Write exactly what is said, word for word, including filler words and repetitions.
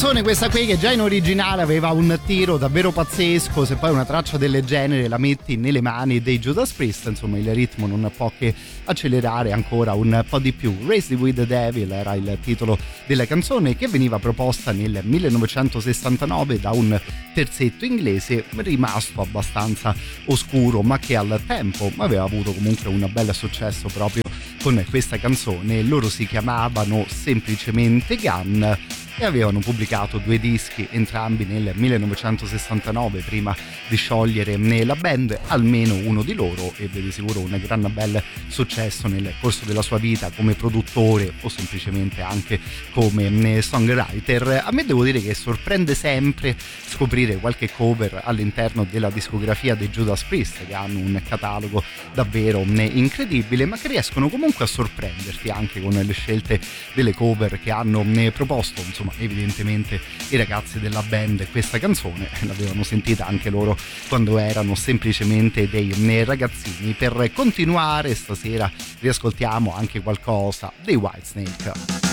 canzone questa qui che già in originale aveva un tiro davvero pazzesco, se poi una traccia del genere la metti nelle mani dei Judas Priest, insomma il ritmo non può che accelerare ancora un po' di più. Raised with the Devil era il titolo della canzone, che veniva proposta nel millenovecentosessantanove da un terzetto inglese rimasto abbastanza oscuro, ma che al tempo aveva avuto comunque un bel successo proprio con questa canzone. Loro si chiamavano semplicemente Gun e avevano pubblicato due dischi, entrambi nel millenovecentosessantanove, prima di sciogliere la band. Almeno uno di loro ebbe di sicuro un gran bel successo nel corso della sua vita come produttore o semplicemente anche come songwriter. A me devo dire che sorprende sempre scoprire qualche cover all'interno della discografia dei Judas Priest, che hanno un catalogo davvero incredibile, ma che riescono comunque a sorprenderti anche con le scelte delle cover che hanno proposto. Insomma, evidentemente i ragazzi della band questa canzone l'avevano sentita anche loro quando erano semplicemente dei ragazzini. Per continuare stasera riascoltiamo anche qualcosa dei Whitesnake.